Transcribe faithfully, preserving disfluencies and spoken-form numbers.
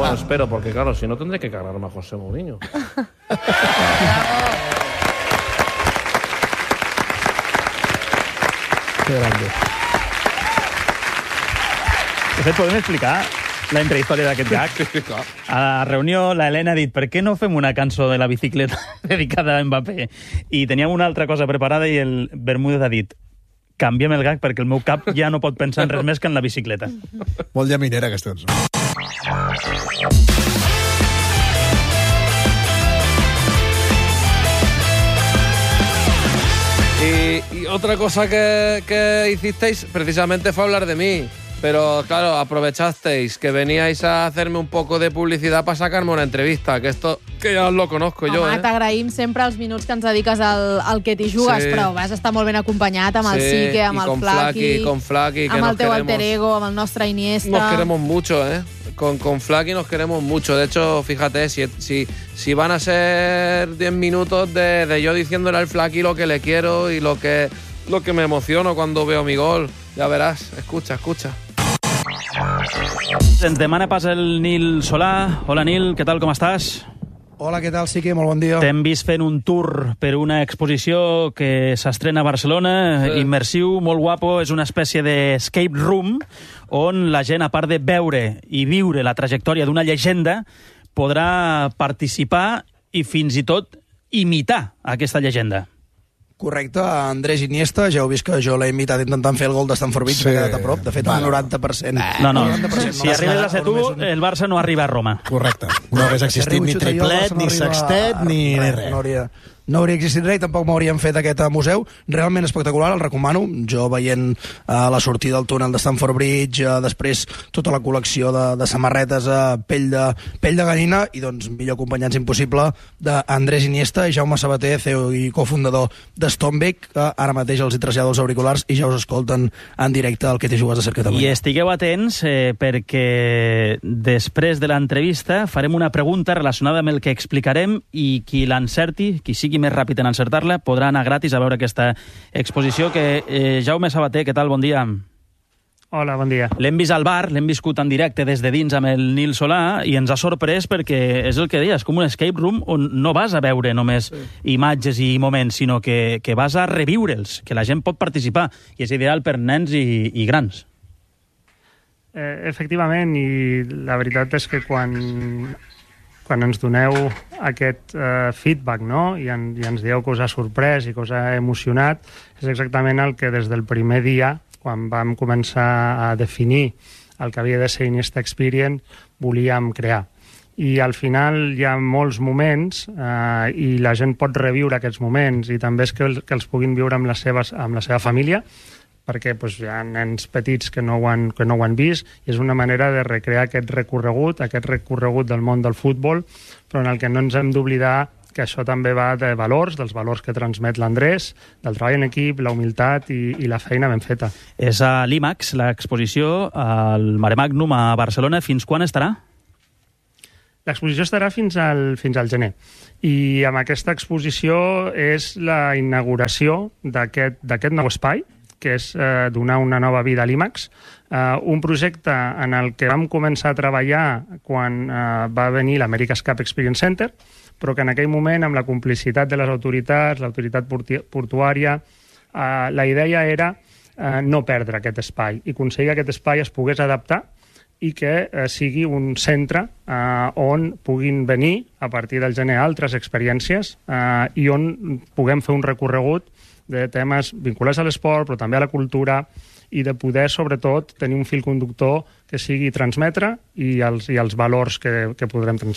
Bueno, espero, porque claro, si no tendré que cargarme a José Mourinho. Que grande. De fet, podem explicar la intrahistòria d'aquest gag? A la reunió, la Helena ha dit per què no fem una cançó de la bicicleta dedicada a Mbappé? I teníem una altra cosa preparada i el Bermúdez ha dit canviem el gag perquè el meu cap ja no pot pensar en res més que en la bicicleta. Molt llaminera, aquesta cançó. Y, y otra cosa que, que hicisteis precisamente fue hablar de mí. Pero claro, aprovechasteis que veníais a hacerme un poco de publicidad para sacarme una entrevista, que esto que ya os lo conozco. Home, jo, eh? T'agraïm sempre els minuts que ens dediques al, al que t'hi jugues, sí. Però vas estar molt ben acompanyat amb sí, el Sique, amb el Flaqui, con Flaqui, amb el teu queremos, alter ego, amb el nostre Iniesta. Nos queremos mucho, ¿eh? Con, con Flaqui nos queremos mucho. De hecho, fíjate, si, si, si van a ser diez minutos de, de yo diciéndole al Flaqui lo que le quiero y lo que, lo que me emociono cuando veo mi gol, ya verás. Escucha, escucha. Ens demana pas el Nil Solà. Hola, Nil, què tal, com estàs? Hola, què tal, Sique? Molt bon dia. T'hem vist fent un tour per una exposició que s'estrena a Barcelona, sí. Immersiu, molt guapo, és una espècie d'escape room on la gent, a part de veure i viure la trajectòria d'una llegenda, podrà participar i fins i tot imitar aquesta llegenda. Correcte, Andrés Iniesta, ja heu vist que jo l'he imitat intentant fer el gol de Stamford Bridge, sí. Quedat a prop, de fet, el noranta per cent. No, no, noranta per cent, si arribes a ser tu, el Barça no arriba a Roma. Correcte, no hagués existit ni triplet, ni sextet, ni res. No hauria... No hauria existit res, tampoc m'haurien fet aquest museu. Realment espectacular, el recomano. Jo veient uh, la sortida del túnel de Stamford Bridge, uh, després tota la col·lecció de, de samarretes a uh, pell, de, pell de gallina, i doncs millor acompanyats impossible d'Andrés Iniesta i Jaume Sabater, C E O i cofundador de Stonebeck, que ara mateix els hi trasllado els auriculars i ja us escolten en directe el que t'hi jugues a ser Catalunya. I estigueu atents eh, perquè després de l'entrevista farem una pregunta relacionada amb el que explicarem i qui l'encerti, qui sigui més ràpid en encertar-la, podrà anar gratis a veure aquesta exposició. Que eh, Jaume Sabater, què tal? Bon dia. Hola, bon dia. L'hem vist al bar, l'hem viscut en directe des de dins amb el Nil Solà i ens ha sorprès perquè és el que deies, com un escape room on no vas a veure només sí. imatges i moments, sinó que, que vas a reviure'ls, que la gent pot participar i és ideal per nens i, i grans. Eh, efectivament, i la veritat és que quan... quan ens doneu aquest eh, feedback, no? I, en, i ens dieu que us ha sorprès i que us ha emocionat, és exactament el que des del primer dia, quan vam començar a definir el que havia de ser Iniesta Experience, volíem crear. I al final hi ha molts moments eh, i la gent pot reviure aquests moments i també és que, el, que els puguin viure amb, les seves, amb la seva família, perquè pues, hi ha nens petits que no, ho han, que no ho han vist, i és una manera de recrear aquest recorregut, aquest recorregut del món del futbol, però en el que no ens hem d'oblidar que això també va de valors, dels valors que transmet l'Andrés, del treball en equip, la humilitat i, i la feina ben feta. És a l'IMAX, l'exposició al Mare Magnum a Barcelona. Fins quan estarà? L'exposició estarà fins al, fins al gener. I amb aquesta exposició és la inauguració d'aquest d'aquest nou espai, que és eh, donar una nova vida a l'IMAX, eh, un projecte en el que vam començar a treballar quan eh, va venir l'America's Cup Experience Center, però que en aquell moment, amb la complicitat de les autoritats, l'autoritat portuària, eh, la idea era eh, no perdre aquest espai i aconseguir que aquest espai es pogués adaptar i que eh, sigui un centre eh, on puguin venir, a partir del gener, altres experiències eh, i on puguem fer un recorregut de temes vinculats a l'esport, però també a la cultura, i de poder, sobretot, tenir un fil conductor que sigui transmetre i els, i els valors que, que podrem transmetre.